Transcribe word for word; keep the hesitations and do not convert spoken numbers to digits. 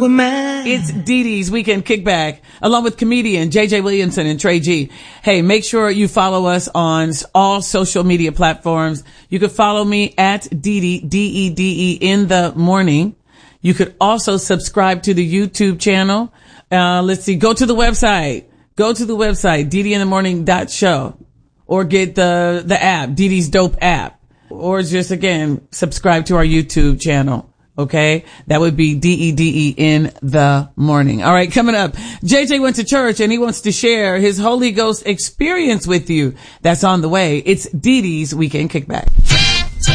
Aquaman. It's Dee Dee's Weekend Kickback, along with comedian J J Williamson and Trey G. Hey, make sure you follow us on all social media platforms. You could follow me at Dee Dee, D E D E, in the morning. You could also subscribe to the YouTube channel. Uh, let's see, go to the website. Go to the website, dee dee in the morning dot show, or get the, the app, Dee Dee's Dope app, or just again, subscribe to our YouTube channel. Okay. That would be D E D E in the morning. All right. Coming up, J J went to church and he wants to share his Holy Ghost experience with you. That's on the way. It's Dee Dee's Weekend Kickback.